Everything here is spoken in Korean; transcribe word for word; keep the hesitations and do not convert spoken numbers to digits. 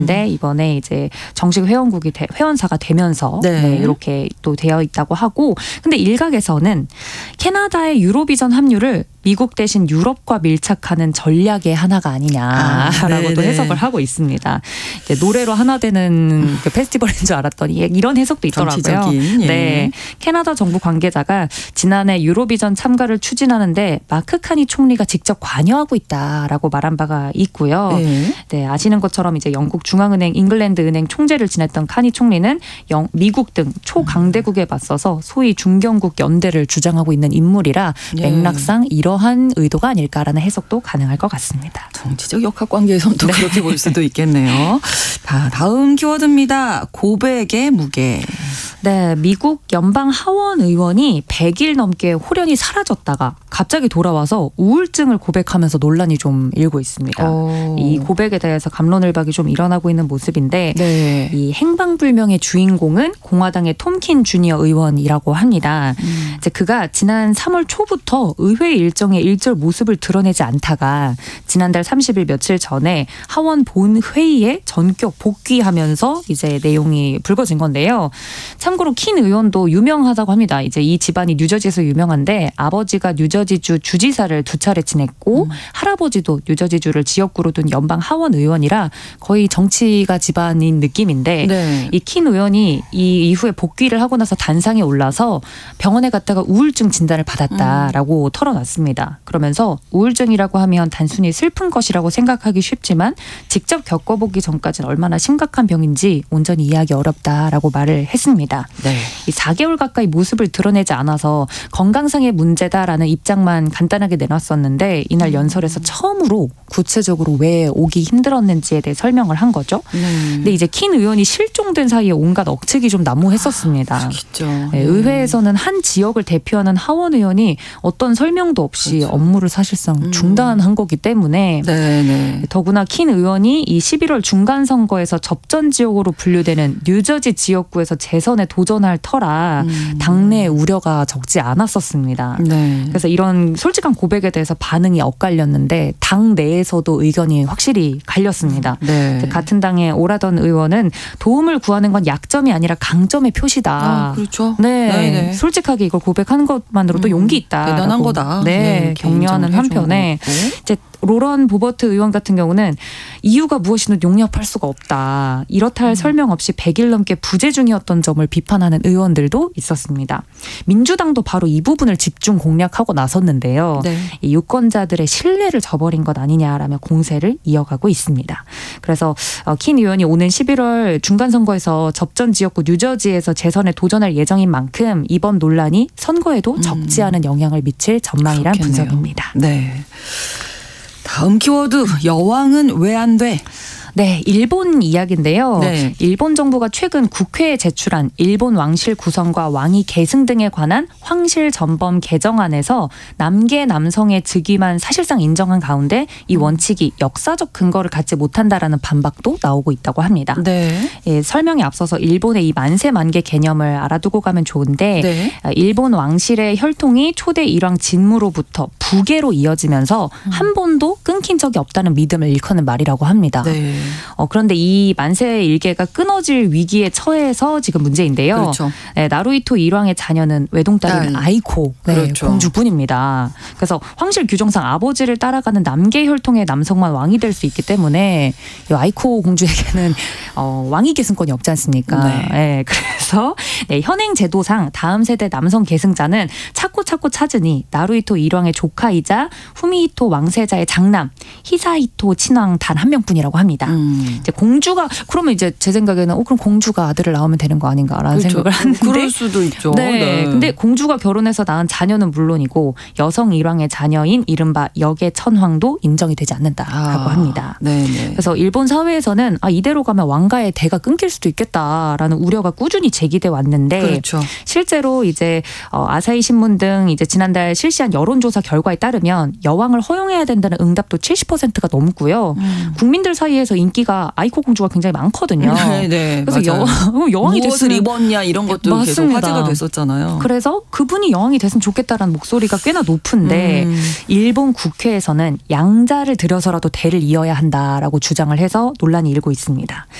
네, 이번에 이제 정식 회원국이 되, 회원사가 되면서 네. 네, 이렇게 또 되어 있다고 하고, 근데 일각에서는 캐나다의 유로비전 합류를 미국 대신 유럽과 밀착하는 전략의 하나가 아니냐라고 아, 또 해석을 하고 있습니다. 이제 노래로 하나 되는 그 페스티벌인 줄 알았더니 이런 해석도 있더라고요. 정치적인, 예. 네, 캐나다 정부 관계자가 지난해 유로비전 참가를 추진하는데 마크 카니 총리가 직접 관여하고 있다라고 말한 바가 있고요. 예. 네, 아시는 것처럼 이제 영국 중앙은행 잉글랜드 은행 총재를 지냈던 카니 총리는 영, 미국 등 초강대국에 맞서서 소위 중견국 연대를 주장하고 있는 인물이라 예. 맥락상 이런 이러한 의도가 아닐까라는 해석도 가능할 것 같습니다. 정치적 역학관계에서는 또 네. 그렇게 볼 수도 있겠네요. 자, 다음 키워드입니다. 고백의 무게. 네, 미국 연방 하원 의원이 백 일 넘게 홀연히 사라졌다가 갑자기 돌아와서 우울증을 고백하면서 논란이 좀 일고 있습니다. 오. 이 고백에 대해서 갑론을박이 좀 일어나고 있는 모습인데 네. 이 행방불명의 주인공은 공화당의 톰킨 주니어 의원이라고 합니다. 음. 이제 그가 지난 삼월 초부터 의회 일정에 일절 모습을 드러내지 않다가 지난달 삼십 일 며칠 전에 하원 본회의에 전격 복귀하면서 이제 내용이 불거진 건데요. 참고로 킨 의원도 유명하다고 합니다. 이제 이 집안이 뉴저지에서 유명한데 아버지가 뉴저지주 주지사를 두 차례 지냈고 음. 할아버지도 뉴저지주를 지역구로 둔 연방 하원 의원이라 거의 정치가 집안인 느낌인데 네. 이 킨 의원이 이 이후에 복귀를 하고 나서 단상에 올라서 병원에 갔다가 우울증 진단을 받았다라고 음. 털어놨습니다. 그러면서 우울증이라고 하면 단순히 슬픈 것이라고 생각하기 쉽지만 직접 겪어보기 전까지는 얼마나 심각한 병인지 온전히 이해하기 어렵다라고 말을 했습니다. 네. 이 사 개월 가까이 모습을 드러내지 않아서 건강상의 문제다라는 입장만 간단하게 내놨었는데 이날 연설에서 처음으로 구체적으로 왜 오기 힘들었는지에 대해 설명을 한 거죠. 음. 근데 이제 킨 의원이 실종된 사이에 온갖 억측이 좀 난무했었습니다. 아, 그렇죠. 네, 의회에서는 한 지역을 대표하는 하원 의원이 어떤 설명도 없이 그렇죠. 업무를 사실상 중단한 거기 때문에 네네. 더구나 킨 의원이 이 십일월 중간선거에서 접전 지역으로 분류되는 뉴저지 지역구에서 재선에 도전할 터라 음. 당내 우려가 적지 않았었습니다. 네. 그래서 이런 솔직한 고백에 대해서 반응이 엇갈렸는데 당 내에서도 의견이 확실히 갈렸습니다. 네. 같은 당의 오라던 의원은 도움을 구하는 건 약점이 아니라 강점의 표시다. 아, 그렇죠. 네, 네네. 솔직하게 이걸 고백하는 것만으로도 음, 용기 있다. 대단한 거다. 네, 네 격려하는 한편에 이제 로런 보버트 의원 같은 경우는 이유가 무엇이든 용납할 수가 없다. 이렇다 할 음. 설명 없이 백 일 넘게 부재 중이었던 점을 비판하는 의원들도 있었습니다. 민주당도 바로 이 부분을 집중 공략하고 나섰는데요. 네. 이 유권자들의 신뢰를 저버린 것 아니냐라며 공세를 이어가고 있습니다. 그래서 킨 의원이 오는 십일월 중간선거에서 접전 지역구 뉴저지에서 재선에 도전할 예정인 만큼 이번 논란이 선거에도 음. 적지 않은 영향을 미칠 전망이란 그렇겠네요. 분석입니다. 네. 다음 키워드 여왕은 왜 안 돼? 네, 일본 이야기인데요. 네. 일본 정부가 최근 국회에 제출한 일본 왕실 구성과 왕위 계승 등에 관한 황실 전범 개정안에서 남계 남성의 즉위만 사실상 인정한 가운데 이 원칙이 역사적 근거를 갖지 못한다라는 반박도 나오고 있다고 합니다. 네. 예, 설명에 앞서서 일본의 이 만세 만개 개념을 알아두고 가면 좋은데 네. 일본 왕실의 혈통이 초대 일왕 진무로부터 부계로 이어지면서 음. 한 번도 끊긴 적이 없다는 믿음을 일컫는 말이라고 합니다. 네. 어, 그런데 이 만세 일개가 끊어질 위기에 처해서 지금 문제인데요. 그렇죠. 네, 나루히토 일왕의 자녀는 외동딸인 딸. 아이코 네, 그렇죠. 공주뿐입니다. 그래서 황실 규정상 아버지를 따라가는 남계 혈통의 남성만 왕이 될 수 있기 때문에 이 아이코 공주에게는 어, 왕위 계승권이 없지 않습니까? 네. 네, 그래서 네, 현행 제도상 다음 세대 남성 계승자는 찾고 찾고 찾으니 나루히토 일왕의 조카이자 후미히토 왕세자의 장남 히사히토 친왕 단 한 명뿐이라고 합니다. 음. 이제 공주가 그러면 이제 제 생각에는 어 그럼 공주가 아들을 낳으면 되는 거 아닌가라는 그렇죠. 생각을 하는데 그럴 수도 있죠. 네. 네. 근데 공주가 결혼해서 낳은 자녀는 물론이고 여성 일왕의 자녀인 이른바 역의 천황도 인정이 되지 않는다라고 아. 합니다. 네네. 그래서 일본 사회에서는 아 이대로 가면 왕 왕가의 대가 끊길 수도 있겠다라는 우려가 꾸준히 제기돼 왔는데 그렇죠. 실제로 이제 어, 아사히 신문 등 이제 지난달 실시한 여론조사 결과에 따르면 여왕을 허용해야 된다는 응답도 칠십 퍼센트가 넘고요. 음. 국민들 사이에서 인기가 아이코 공주가 굉장히 많거든요. 네, 네, 그래서 맞아요. 여, 여왕이 무엇을 됐으면 입었냐 이런 것도 맞습니다. 계속 화제가 됐었잖아요. 그래서 그분이 여왕이 됐으면 좋겠다라는 목소리가 꽤나 높은데 음. 일본 국회에서는 양자를 들여서라도 대를 이어야 한다라고 주장을 해서 논란이 일고 있습니다.